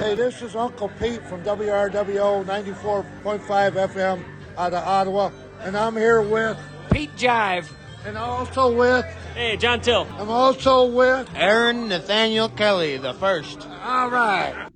Hey, this is Uncle Pete from WRWO 94.5 FM out of Ottawa, and I'm here with Pete Jive. And also with... Hey, John Till. I'm also with... Aaron Nathaniel Kelly, the first. All right.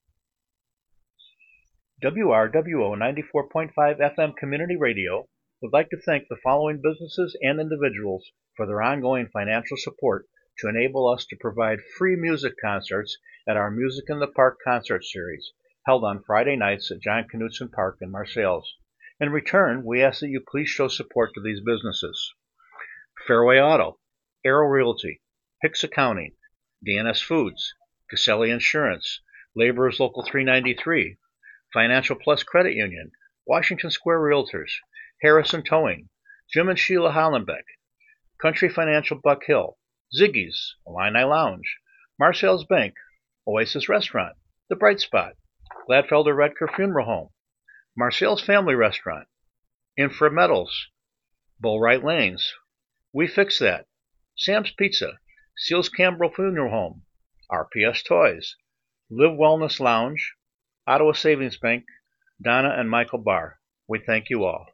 WRWO 94.5 FM Community Radio would like to thank the following businesses and individuals for their ongoing financial support to enable us to provide free music concerts at our Music in the Park concert series, held on Friday nights at John Knutson Park in Marseilles. In return, we ask that you please show support to these businesses: Fairway Auto, Arrow Realty, Hicks Accounting, DNS Foods, Caselli Insurance, Laborers Local 393, Financial Plus Credit Union, Washington Square Realtors, Harrison Towing, Jim and Sheila Hollenbeck, Country Financial Buck Hill, Ziggy's, Illini Lounge, Marseilles Bank, Oasis Restaurant, The Bright Spot, Gladfelder Redker Funeral Home, Marseilles Family Restaurant, Infra Metals, Bullwright Lanes, We Fix That, Sam's Pizza, Seals Campbell Funeral Home, RPS Toys, Live Wellness Lounge, Ottawa Savings Bank, Donna and Michael Barr. We thank you all.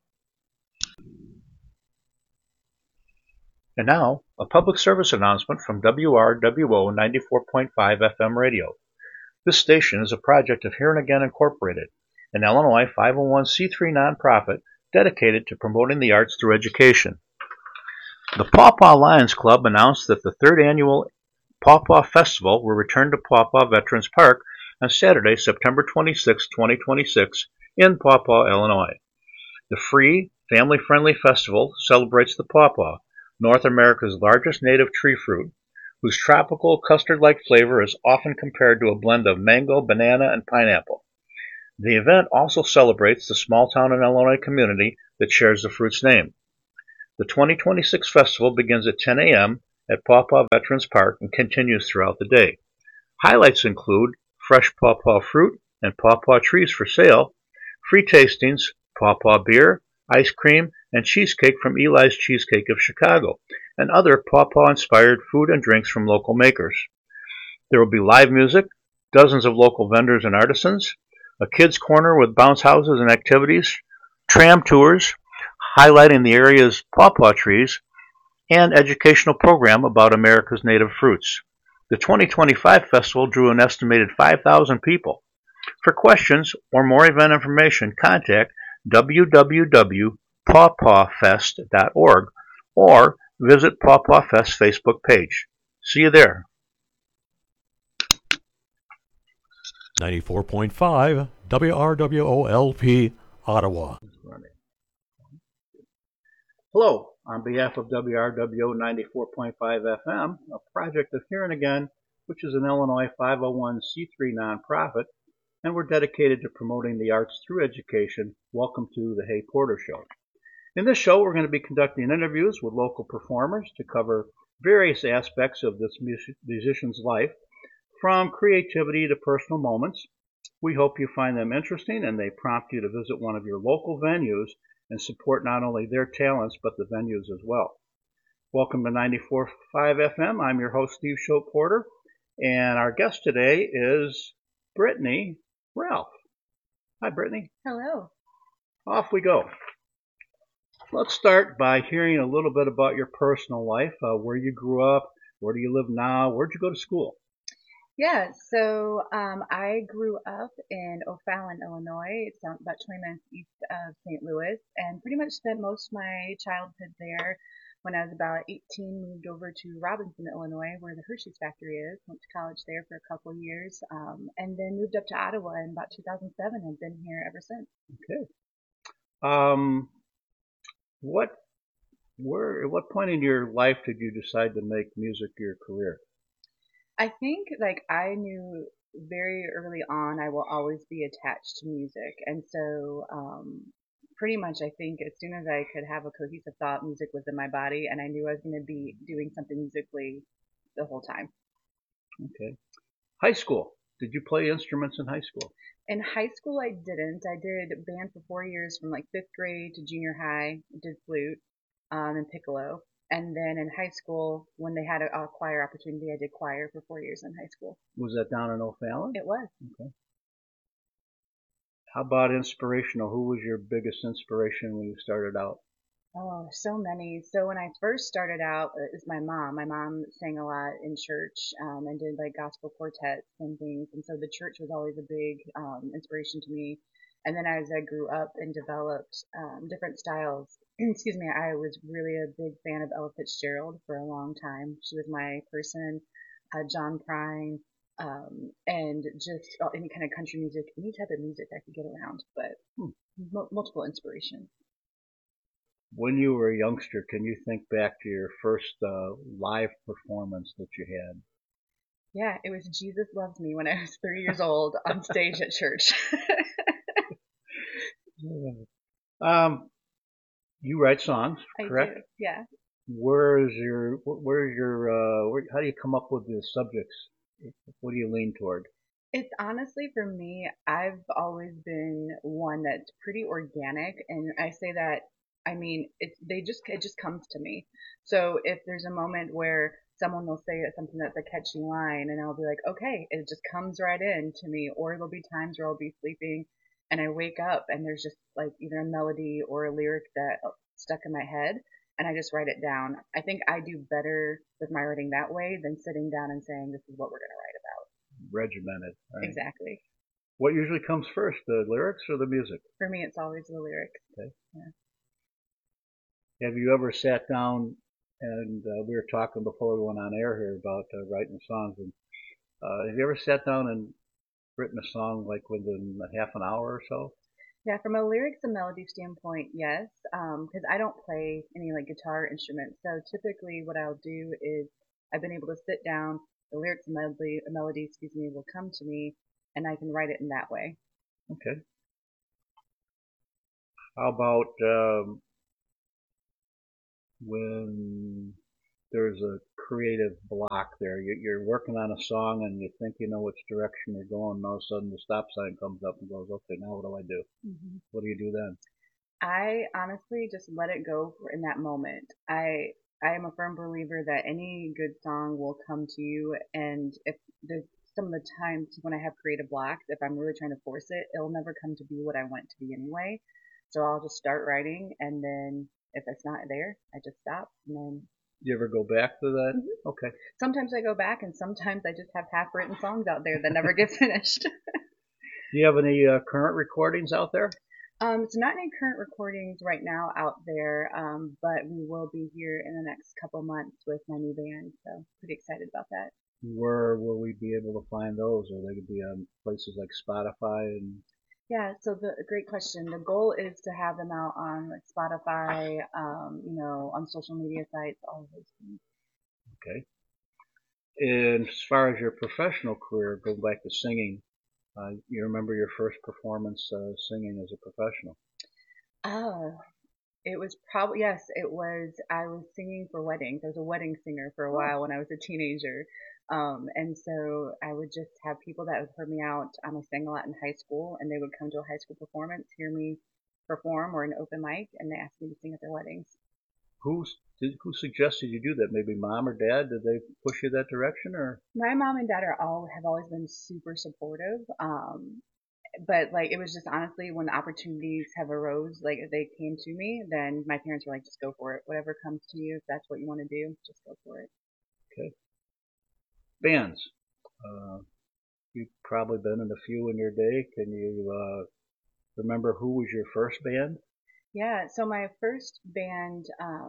And now, a public service announcement from WRWO 94.5 FM radio. This station is a project of Here and Again Incorporated, an Illinois 501c3 nonprofit dedicated to promoting the arts through education. The Pawpaw Lions Club announced that the third annual Pawpaw Festival will return to Pawpaw Veterans Park on Saturday, September 26, 2026, in Pawpaw, Illinois. The free, family-friendly festival celebrates the pawpaw, North America's largest native tree fruit, whose tropical custard-like flavor is often compared to a blend of mango, banana, and pineapple. The event also celebrates the small town in Illinois community that shares the fruit's name. The 2026 festival begins at 10 a.m. at Pawpaw Veterans Park and continues throughout the day. Highlights include fresh pawpaw fruit and pawpaw trees for sale, free tastings, pawpaw beer, ice cream, and cheesecake from Eli's Cheesecake of Chicago, and other pawpaw-inspired food and drinks from local makers. There will be live music, dozens of local vendors and artisans, a kids' corner with bounce houses and activities, tram tours highlighting the area's pawpaw trees, and educational program about America's native fruits. The 2025 festival drew an estimated 5,000 people. For questions or more event information, contact www.pawpawfest.org or visit Pawpaw Fest Facebook page. See you there. 94.5 WRWOLP Ottawa. Hello, on behalf of WRWO 94.5 FM, a project of Here and Again, which is an Illinois 501c3 nonprofit, and we're dedicated to promoting the arts through education. Welcome to the Hay Porter Show. In this show, we're going to be conducting interviews with local performers to cover various aspects of this musician's life, from creativity to personal moments. We hope you find them interesting and they prompt you to visit one of your local venues and support not only their talents but the venues as well. Welcome to 94.5 FM. I'm your host, Steve Shope Porter, and our guest today is Brittany Ralph. Hi, Brittany. Hello. Off we go. Let's start by hearing a little bit about your personal life, where you grew up, where do you live now, where'd you go to school? Yeah, so I grew up in O'Fallon, Illinois. It's about 20 minutes east of St. Louis, and pretty much spent most of my childhood there. When I was about 18, moved over to Robinson, Illinois, where the Hershey's factory is. Went to college there for a couple of years, and then moved up to Ottawa in about 2007 and been here ever since. Okay. At what point in your life did you decide to make music your career? I think I knew very early on I will always be attached to music, and so pretty much I think as soon as I could have a cohesive thought, music was in my body, and I knew I was going to be doing something musically the whole time. Okay. High school. Did you play instruments in high school? In high school, I didn't. I did band for 4 years, from 5th grade to junior high. I did flute and piccolo. And then in high school, when they had a choir opportunity, I did choir for 4 years in high school. Was that down in O'Fallon? It was. Okay. How about inspirational? Who was your biggest inspiration when you started out? Oh, so many. So when I first started out, it was my mom. My mom sang a lot in church, and did like gospel quartets and things. And so the church was always a big, inspiration to me. And then as I grew up and developed, different styles, excuse me, I was really a big fan of Ella Fitzgerald for a long time. She was my person, John Prine, and just any kind of country music, any type of music I could get around, but Hmm. multiple inspirations. When you were a youngster, can you think back to your first live performance that you had? Yeah, it was Jesus Loves Me when I was 3 years old on stage at church. Um, you write songs, I correct? do, yeah. How do you come up with the subjects? What do you lean toward? It's honestly for me, I've always been one that's pretty organic, and I say that I mean it just comes to me. So if there's a moment where someone will say something that's a catchy line, and I'll be like, okay, it just comes right in to me. Or there'll be times where I'll be sleeping and I wake up and there's just like either a melody or a lyric that stuck in my head, and I just write it down. I think I do better with my writing that way than sitting down and saying this is what we're gonna write about. Regimented, right? Exactly. What usually comes first, the lyrics or the music? For me, it's always the lyric. Okay. Yeah. Have you ever sat down and we were talking before we went on air here about writing songs, and have you ever sat down and written a song like within a half an hour or so? Yeah, from a lyrics and melody standpoint, yes. Because I don't play any like guitar instruments. So typically what I'll do is I've been able to sit down, the lyrics and melody, excuse me, will come to me and I can write it in that way. Okay. How about when there's a creative block there? You're working on a song and you think you know which direction you're going, and all of a sudden the stop sign comes up and goes, okay, now what do I do? What do you do then? I honestly just let it go in that moment. I am a firm believer that any good song will come to you, and if there's some of the times when I have creative blocks, if I'm really trying to force it, it'll never come to be what I want it to be anyway. So I'll just start writing, and then if it's not there, I just stop, and then You ever go back to that? Mhm. Okay. sometimes I go back, and sometimes I just have half-written songs out there that never get finished. Do you have any current recordings out there? So not any current recordings right now out there, but we will be here in the next couple months with my new band, so pretty excited about that. Where will we be able to find those? Are they going to be on places like Spotify and Yeah, so a great question. The goal is to have them out on like Spotify, on social media sites, all of those things. okay? And as far as your professional career, going back to singing, you remember your first performance singing as a professional? Oh, it was probably, yes, it was. I was singing for weddings. I was a wedding singer for a while when I was a teenager. And so I would just have people that would hear me out. I sang a lot in high school, and they would come to a high school performance, hear me perform or an open mic, and they asked me to sing at their weddings. Who suggested you do that? Maybe mom or dad? Did they push you that direction, or My mom and dad have always been super supportive. But like it was just honestly when the opportunities have arose, like if they came to me, then my parents were like, just go for it. Whatever comes to you, if that's what you want to do, just go for it. okay? Bands. Uh, you've probably been in a few in your day. Can you remember who was your first band? Yeah, so my first band,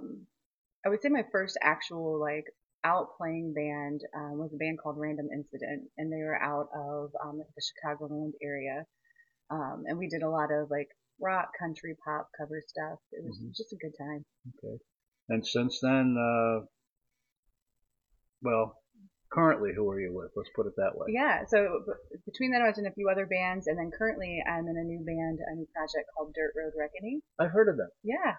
I would say my first actual like out playing band was a band called Random Incident, and they were out of the Chicagoland area, and we did a lot of like rock, country, pop cover stuff. It was Hmm. just a good time. Okay. And since then, well, currently, who are you with? Let's put it that way. Yeah, so between then I was in a few other bands, and then currently I'm in a new band, a new project called Dirt Road Reckoning. I've heard of them. Yeah,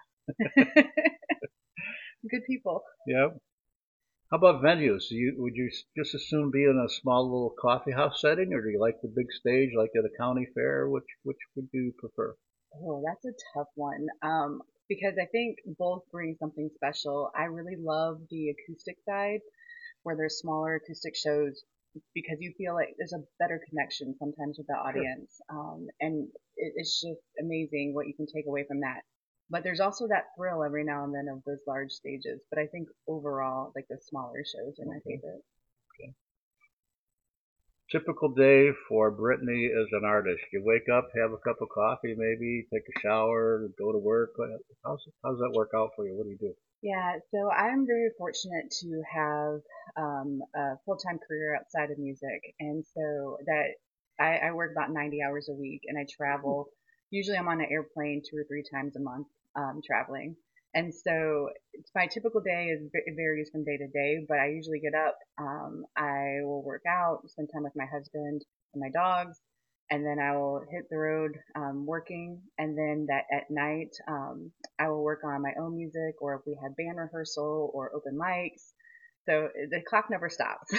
good people. Yep. How about venues? Would you just as soon be in a small little coffee house setting, or do you like the big stage, like at a county fair? Which would you prefer? Oh, that's a tough one. Because I think both bring something special. I really love the acoustic side, where there's smaller acoustic shows because you feel like there's a better connection sometimes with the Sure. audience. And it's just amazing what you can take away from that. But there's also that thrill every now and then of those large stages. But I think overall, like the smaller shows are my favorite. Okay. Typical day for Brittany as an artist. You wake up, have a cup of coffee, maybe take a shower, go to work. How's that work out for you? What do you do? Yeah, so I'm very fortunate to have a full-time career outside of music, and so that I work about 90 hours a week, and I travel. Usually, I'm on an airplane 2 or 3 times a month, traveling, and so my typical day it varies from day to day. But I usually get up, I will work out, spend time with my husband and my dogs, and then I will hit the road working, and then that at night I will work on my own music, or if we have band rehearsal or open mics. So the clock never stops.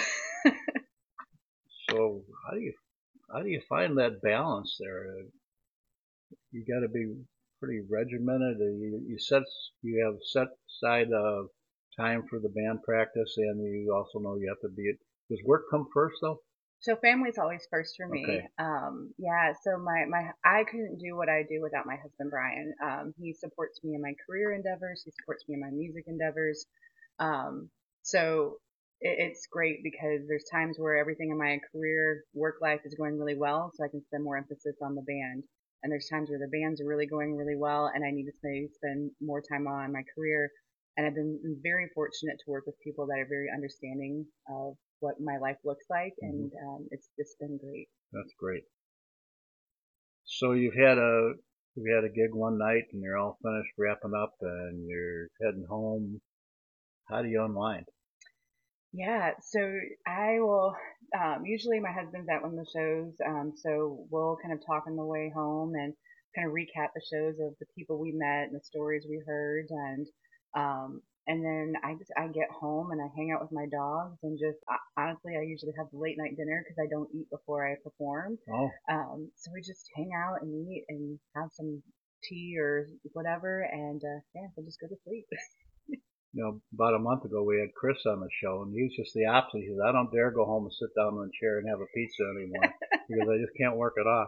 So how do you find that balance there? You got to be pretty regimented. You have set aside time for the band practice, and you also know you have to be. Does work come first though? So family's always first for me. Okay. Yeah, so my I couldn't do what I do without my husband Brian. He supports me in my career endeavors. He supports me in my music endeavors. Um, so it's great because there's times where everything in my career work life is going really well, so I can spend more emphasis on the band. And there's times where the band's are really going really well, and I need to spend more time on my career. And I've been very fortunate to work with people that are very understanding of what my life looks like, and it's been great. That's great. So you've had a gig one night, and you're all finished wrapping up, and you're heading home. How do you unwind? Yeah, so I will usually my husband's at one of the shows, so we'll kind of talk on the way home and kind of recap the shows of the people we met and the stories we heard, and then I get home and I hang out with my dogs and just honestly I usually have the late night dinner because I don't eat before I perform. Oh, So we just hang out and eat and have some tea or whatever, and yeah, we'll just go to sleep. about a month ago we had Chris on the show, and he's just the opposite. He says, I don't dare go home and sit down in a chair and have a pizza anymore because I just can't work it off.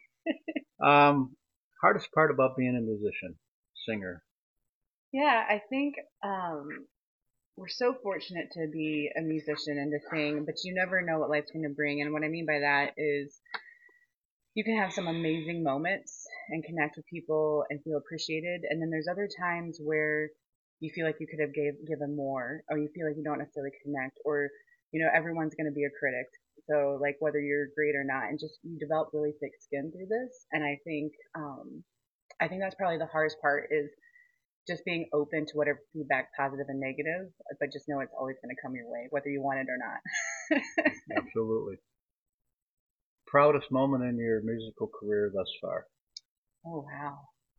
Hardest part about being a musician, singer. Yeah, I think we're so fortunate to be a musician and to sing, but you never know what life's going to bring. And what I mean by that is you can have some amazing moments and connect with people and feel appreciated. And then there's other times where you feel like you could have given more, or you feel like you don't necessarily connect, or, everyone's going to be a critic. So like whether you're great or not, and just you develop really thick skin through this. And I think that's probably the hardest part is just being open to whatever feedback, positive and negative, but just know it's always going to come your way, whether you want it or not. Absolutely. Proudest moment in your musical career thus far? Oh, wow.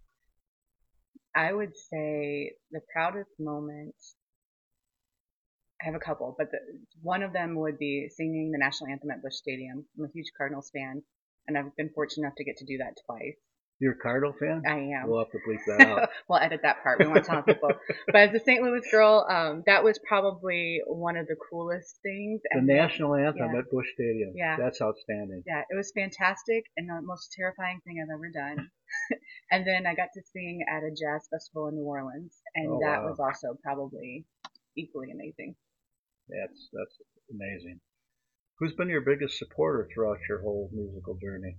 I would say the proudest moment, I have a couple, but one of them would be singing the national anthem at Busch Stadium. I'm a huge Cardinals fan, and I've been fortunate enough to get to do that twice. You're a Cardinal fan? I am. We'll have to bleep that out. We'll edit that part. We won't tell people. But as a St. Louis girl, that was probably one of the coolest things. The national anthem yeah. at Busch Stadium. Yeah. That's outstanding. Yeah, it was fantastic and the most terrifying thing I've ever done. And then I got to sing at a jazz festival in New Orleans, and that was also probably equally amazing. That's amazing. Who's been your biggest supporter throughout your whole musical journey?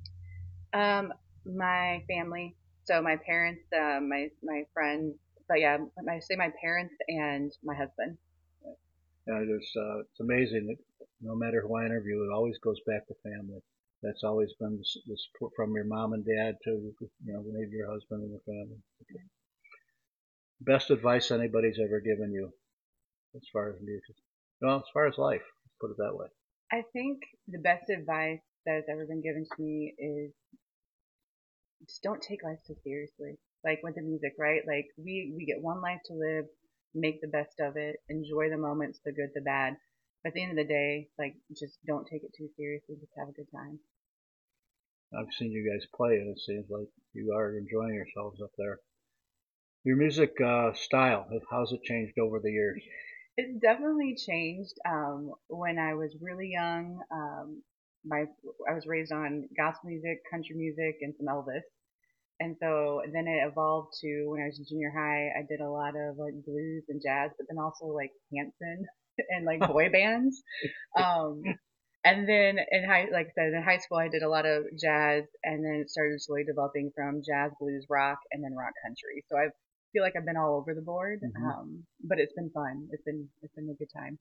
My family. So my parents, my friends. But yeah, I say my parents and my husband. Yeah, it's amazing that no matter who I interview, it always goes back to family. That's always been the support from your mom and dad to maybe your husband and your family. Okay. Best advice anybody's ever given you as far as music? Well, as far as life, let's put it that way. I think the best advice that has ever been given to me is just don't take life so seriously. Like with the music, right? Like we get one life to live, make the best of it, enjoy the moments, the good, the bad. But at the end of the day, like just don't take it too seriously, just have a good time. I've seen you guys play, and it seems like you are enjoying yourselves up there. Your music style, how's it changed over the years? It's definitely changed. When I was really young, my I was raised on gospel music, country music, and some Elvis. And so then it evolved to when I was in junior high, I did a lot of like blues and jazz, but then also like Hanson and like boy bands. Um, and then like I said, in high school, I did a lot of jazz, and then it started slowly developing from jazz, blues, rock, and then rock country. So I feel like I've been all over the board, but it's been fun. It's been a good time.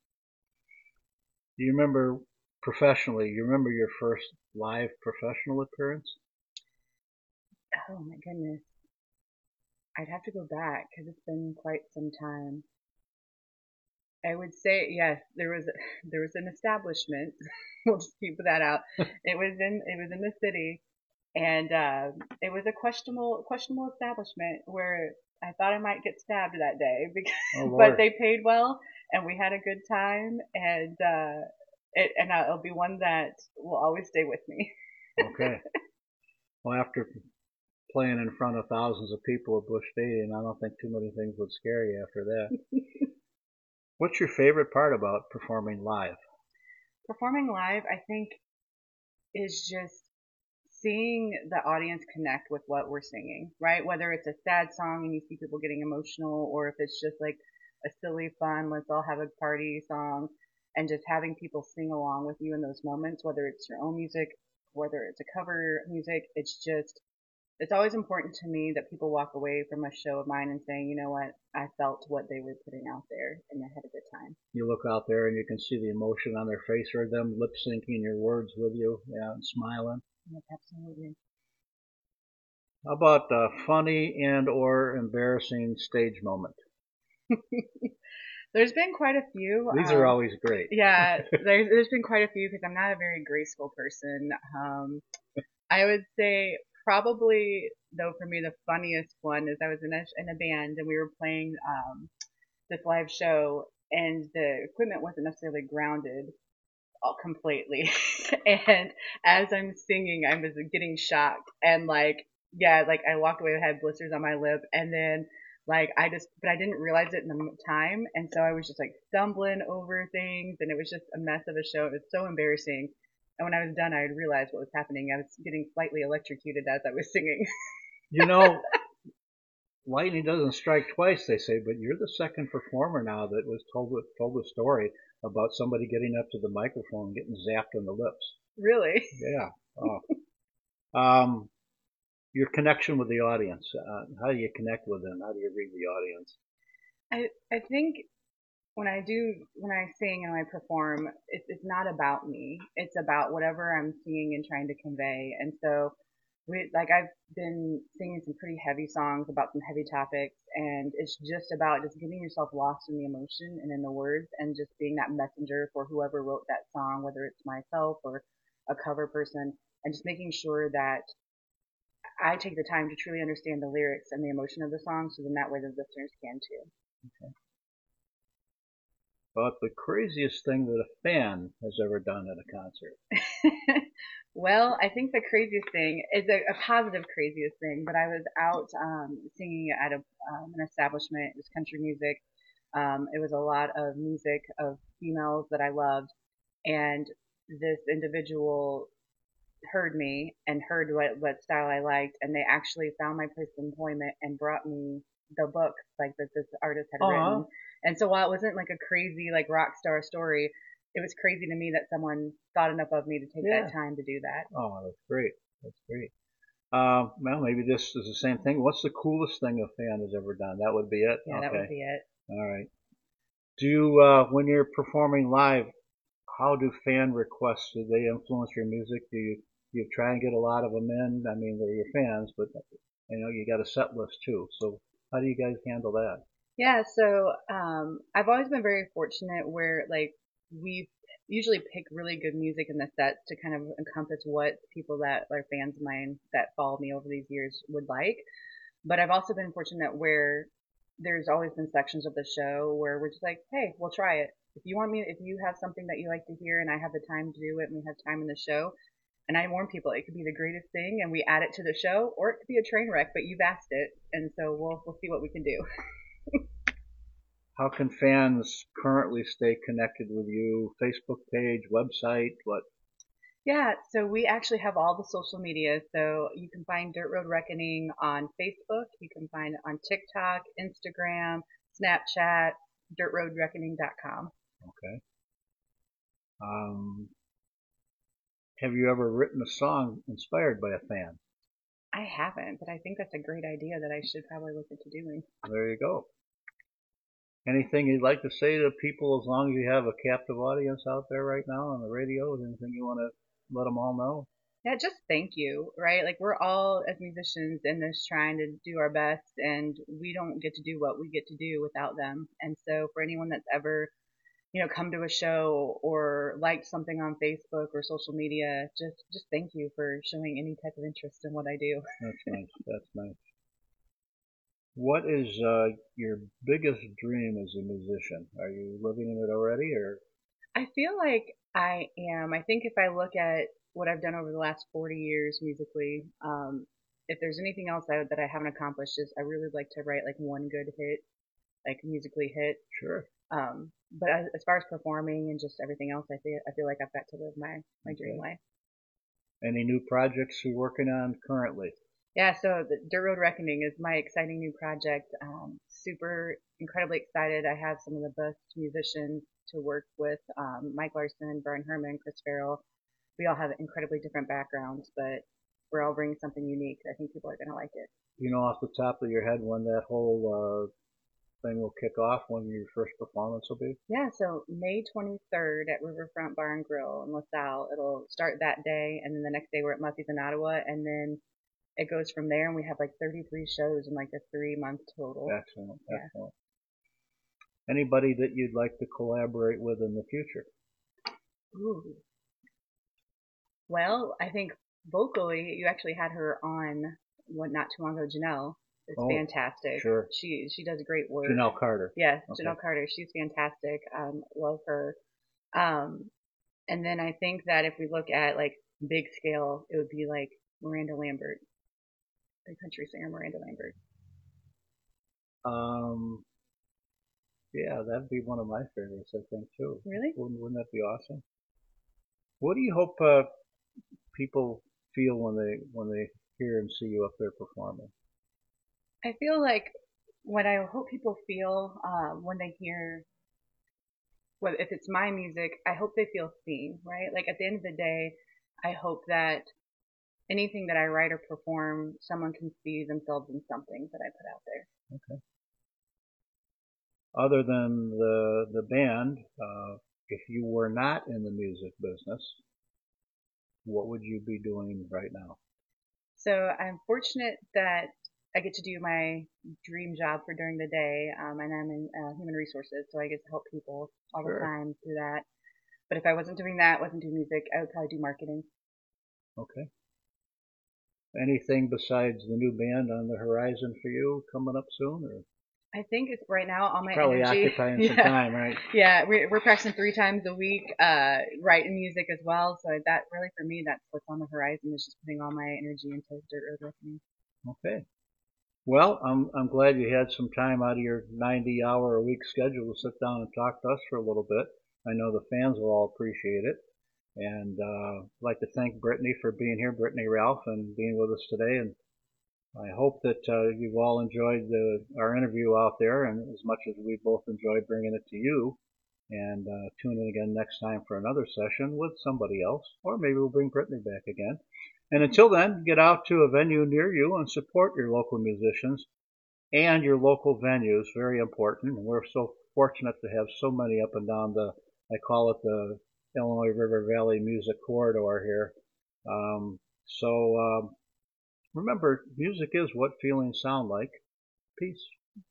Do you remember professionally? You remember your first live professional appearance? Oh my goodness, I'd have to go back because it's been quite some time. I would say yes. There was an establishment. We'll just keep that out. It was in the city, and it was a questionable establishment where I thought I might get stabbed that day because, Oh but Lord. they paid well and we had a good time, and it'll be one that will always stay with me. Okay. Well, after playing in front of thousands of people at Busch Stadium, I don't think too many things would scare you after that. What's your favorite part about performing live? Performing live, I think, is just seeing the audience connect with what we're singing, right? Whether it's a sad song and you see people getting emotional, or if it's just like a silly, fun, let's all have a party song, and just having people sing along with you in those moments, whether it's your own music, whether it's a cover music, it's always important to me that people walk away from a show of mine and saying, you know what, I felt what they were putting out there and I had a good time. You look out there and you can see the emotion on their face, or them lip syncing your words with you, yeah, and smiling. Yep, absolutely. How about a funny and or embarrassing stage moment? There's been quite a few. These are always great. Yeah, there's been quite a few because I'm not a very graceful person. I would say probably though for me the funniest one is I was in a band and we were playing this live show and the equipment wasn't necessarily grounded completely. And as I'm singing, I was getting shocked and like, yeah, like I walked away, I had blisters on my lip, and then like but I didn't realize it in the time, and so I was just like stumbling over things, and it was just a mess of a show. It was so embarrassing. And when I was done, I had realized what was happening. I was getting slightly electrocuted as I was singing. You know, lightning doesn't strike twice, they say, but you're the second performer now that was told a story about somebody getting up to the microphone and getting zapped on the lips. Really? Yeah. Oh. Your connection with the audience. How do you connect with them? How do you read the audience? I think when I sing and when I perform, it's not about me. It's about whatever I'm singing and trying to convey. And so I've been singing some pretty heavy songs about some heavy topics, and it's just about just getting yourself lost in the emotion and in the words, and just being that messenger for whoever wrote that song, whether it's myself or a cover person, and just making sure that I take the time to truly understand the lyrics and the emotion of the song, so then that way the listeners can too. Okay. About the craziest thing that a fan has ever done at a concert. Well, I think the craziest thing is a positive craziest thing, but I was out singing at an establishment. It was country music. It was a lot of music of females that I loved, and this individual heard me and heard what style I liked, and they actually found my place of employment and brought me the book like that this artist had written. And so while it wasn't like a crazy like rock star story, it was crazy to me that someone thought enough of me to take that time to do that. Oh, that's great. That's great. Well, maybe this is the same thing. What's the coolest thing a fan has ever done? That would be it? Yeah, okay. That would be it. All right. Do you, when you're performing live, how do fan requests, do they influence your music? Do you try and get a lot of them in? I mean, they're your fans, but you got a set list too. So how do you guys handle that? Yeah, so I've always been very fortunate where like we usually pick really good music in the sets to kind of encompass what people that are fans of mine that follow me over these years would like. But I've also been fortunate where there's always been sections of the show where we're just like, hey, we'll try it. If you have something that you like to hear and I have the time to do it and we have time in the show, and I warn people, it could be the greatest thing and we add it to the show, or it could be a train wreck, but you've asked it, and so we'll see what we can do. How can fans currently stay connected with you? Facebook page, website, what? Yeah, so we actually have all the social media. So you can find Dirt Road Reckoning on Facebook. You can find it on TikTok, Instagram, Snapchat, dirtroadreckoning.com. Okay. Have you ever written a song inspired by a fan? I haven't, but I think that's a great idea that I should probably look into doing. There you go. Anything you'd like to say to people as long as you have a captive audience out there right now on the radio? Anything you want to let them all know? Yeah, just thank you, right? Like we're all as musicians in this trying to do our best, and we don't get to do what we get to do without them. And so for anyone that's ever, come to a show or liked something on Facebook or social media, just thank you for showing any type of interest in what I do. That's nice. That's nice. What is your biggest dream as a musician? Are you living in it already, or? I feel like I am. I think if I look at what I've done over the last 40 years musically, if there's anything else that I haven't accomplished, is I really like to write like one good hit, like musically hit. Sure. But as far as performing and just everything else, I feel like I've got to live my dream life. Any new projects you're working on currently? Yeah, so the Dirt Road Reckoning is my exciting new project. Super incredibly excited. I have some of the best musicians to work with. Mike Larson, Brian Herman, Chris Farrell. We all have incredibly different backgrounds, but we're all bringing something unique. I think people are going to like it. You know off the top of your head when that whole thing will kick off, when your first performance will be? Yeah, so May 23rd at Riverfront Bar and Grill in LaSalle. It'll start that day, and then the next day we're at Mussey's in Ottawa, and then it goes from there, and we have like 33 shows in like a 3-month total. Excellent, excellent. Anybody that you'd like to collaborate with in the future? Ooh. Well, I think vocally, you actually had her on not too long ago. Janelle is fantastic. Sure. She does great work. Janelle Carter. Yeah, Okay. Janelle Carter. She's fantastic. Love her. And then I think that if we look at like big scale, it would be like Miranda Lambert, the country singer Miranda Lambert. Yeah, that'd be one of my favorites, I think, too. Really? Wouldn't that be awesome? What do you hope people feel when they hear and see you up there performing? I feel like what I hope people feel when they hear, if it's my music, I hope they feel seen, right? Like at the end of the day, I hope that anything that I write or perform, someone can see themselves in something that I put out there. Okay. Other than the band, if you were not in the music business, what would you be doing right now? So I'm fortunate that I get to do my dream job for during the day, and I'm in human resources, so I get to help people all the time through that. But if I wasn't doing that, wasn't doing music, I would probably do marketing. Okay. Anything besides the new band on the horizon for you coming up soon, or? I think it's right now all my probably energy. Occupying some time, right? Yeah, we're practicing 3 times a week, writing music as well. So that really for me, that's what's on the horizon, is just putting all my energy into Dirt Road Reckoning. Okay. Well, I'm glad you had some time out of your 90-hour-a-week schedule to sit down and talk to us for a little bit. I know the fans will all appreciate it. And I'd like to thank Brittany for being here, Brittany Ralph, and being with us today. And I hope that you've all enjoyed our interview out there, and as much as we both enjoyed bringing it to you. And tune in again next time for another session with somebody else, or maybe we'll bring Brittany back again. And until then, get out to a venue near you and support your local musicians and your local venues. Very important. And we're so fortunate to have so many up and down I call it the Illinois River Valley Music Corridor here. Remember, music is what feelings sound like. Peace.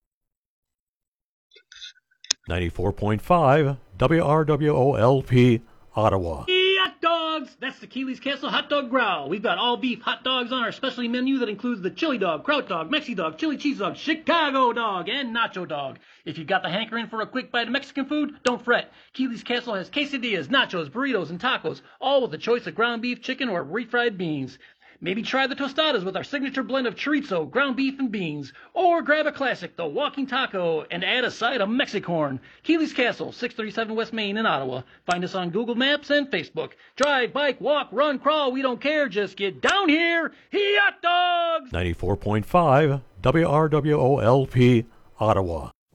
94.5 WRWOLP, Ottawa. Hot dogs! That's the Keeley's Castle Hot Dog Growl. We've got all beef hot dogs on our specialty menu that includes the chili dog, kraut dog, Mexi dog, chili cheese dog, Chicago dog, and nacho dog. If you've got the hankering for a quick bite of Mexican food, don't fret. Keeley's Castle has quesadillas, nachos, burritos, and tacos, all with a choice of ground beef, chicken, or refried beans. Maybe try the tostadas with our signature blend of chorizo, ground beef, and beans. Or grab a classic, the walking taco, and add a side of Mexicorn. Keeley's Castle, 637 West Main in Ottawa. Find us on Google Maps and Facebook. Drive, bike, walk, run, crawl, we don't care. Just get down here. Hot dogs! 94.5 WRWOLP, Ottawa.